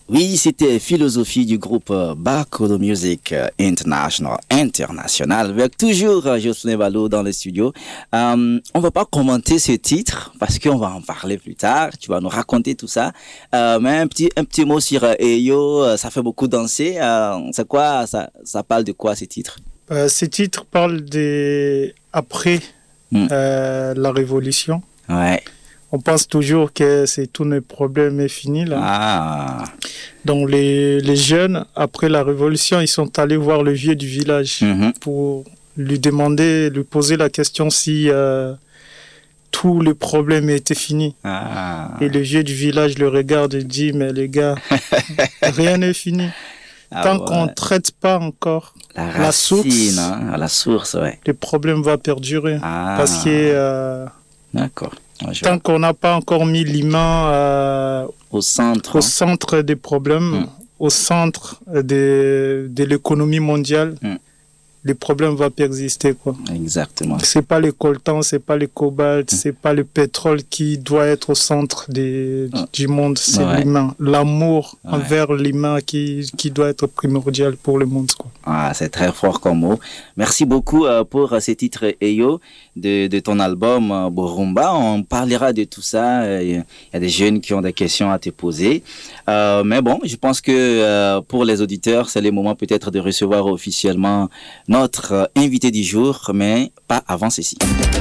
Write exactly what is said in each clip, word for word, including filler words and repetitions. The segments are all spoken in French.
Oui, c'était Philosophie du groupe Barcode Music International, International, avec toujours Jocelyn Balou dans le studio. Euh, on va pas commenter ce titre parce qu'on va en parler plus tard. Tu vas nous raconter tout ça. Euh, mais un petit, un petit mot sur Eyo, ça fait beaucoup danser. Euh, c'est quoi, ça, ça parle de quoi ces titres? Euh, ces titres parlent des après mm. euh, la révolution. Ouais. On pense toujours que c'est tous nos problèmes est fini là. Ah. Donc les, les jeunes, après la révolution, ils sont allés voir le vieux du village mm-hmm. pour lui demander, lui poser la question si euh, tous les problèmes étaient finis. Ah. Et le vieux du village le regarde et dit, mais les gars, rien n'est fini. Ah Tant ouais. qu'on ne traite pas encore la, racine, la source, hein, la source ouais. le problème va perdurer. Ah. Parce que euh, D'accord. Ouais, tant vois. qu'on n'a pas encore mis l'humain euh, au centre, au hein. centre des problèmes, mm. au centre de, de l'économie mondiale, mm. les problèmes vont persister, quoi. Exactement. C'est pas le coltan, c'est pas le cobalt, mm. c'est pas le pétrole qui doit être au centre des, mm. du monde, c'est ouais. l'humain. L'amour ouais. envers l'humain qui, qui doit être primordial pour le monde, quoi. Ah, c'est très fort comme mot. Merci beaucoup euh, pour euh, ces titres Eyo de, de ton album euh, Borumba. On parlera de tout ça. Il euh, y a des jeunes qui ont des questions à te poser. Euh, mais bon, je pense que euh, pour les auditeurs, c'est le moment peut-être de recevoir officiellement notre euh, invité du jour, mais pas avant ceci.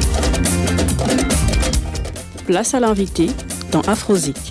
Place à l'invité dans Afrozik.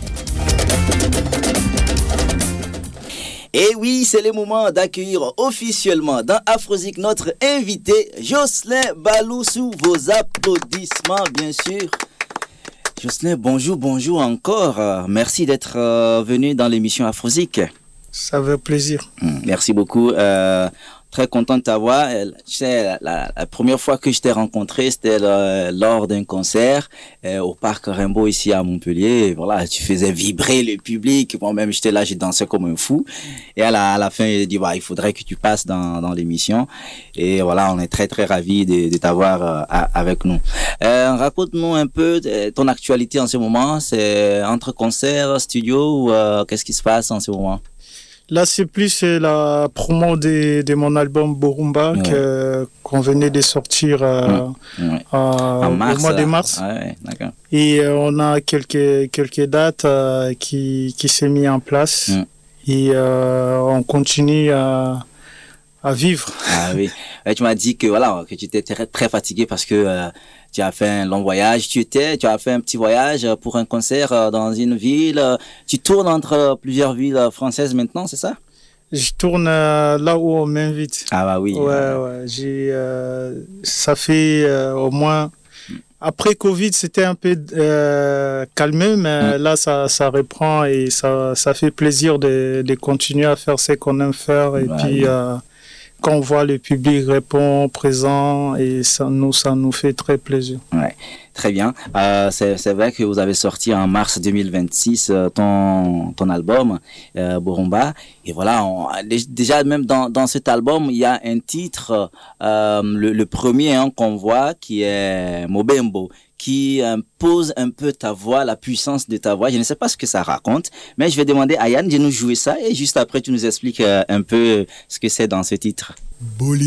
Et oui, c'est le moment d'accueillir officiellement dans Afrozik notre invité, Jocelyn Balou, sous vos applaudissements, bien sûr. Jocelyn, bonjour, bonjour encore. Merci d'être euh, venu dans l'émission Afrozik. Ça fait plaisir. Merci beaucoup. Euh, Très content de t'avoir. Tu sais, la, la, la première fois que je t'ai rencontré, c'était le, lors d'un concert euh, au Parc Rimbaud ici à Montpellier. Et voilà, tu faisais vibrer le public. Moi-même, j'étais là, j'ai dansé comme un fou. Et à la, à la fin, il a dit, bah, il faudrait que tu passes dans, dans l'émission. Et voilà, on est très, très ravis de, de t'avoir euh, avec nous. Euh, raconte-nous un peu ton actualité en ce moment. C'est entre concerts, studio ou euh, qu'est-ce qui se passe en ce moment? Là, c'est plus la promo de, de mon album Borumba ouais. que, qu'on venait de sortir euh, ouais. euh, mars, au mois de mars. Ouais, d'accord. Et euh, on a quelques, quelques dates euh, qui, qui s'est mis en place. Ouais. Et euh, on continue à, à vivre. Ah oui. Et tu m'as dit que, voilà, que tu étais très, très fatigué parce que euh, tu as fait un long voyage. Tu étais, tu as fait un petit voyage pour un concert dans une ville. Tu tournes entre plusieurs villes françaises maintenant, c'est ça? Je tourne euh, là où on m'invite. Ah bah oui. Ouais, ouais. J'ai, euh, ça fait euh, au moins... Après Covid, c'était un peu euh, calmé, mais mmh. là, ça, ça reprend et ça, ça fait plaisir de, de continuer à faire ce qu'on aime faire. Et ouais, puis... Ouais. Euh, quand on voit le public répond présent et ça nous ça nous fait très plaisir. Ouais, très bien. Euh, c'est c'est vrai que vous avez sorti en mars deux mille vingt-six euh, ton ton album euh, Borumba et voilà on, déjà même dans dans cet album il y a un titre euh, le, le premier hein, qu'on voit qui est Mobembo, qui euh, pose un peu ta voix, la puissance de ta voix. Je ne sais pas ce que ça raconte, mais je vais demander à Yann de nous jouer ça et juste après tu nous expliques euh, un peu ce que c'est dans ce titre. Bowling.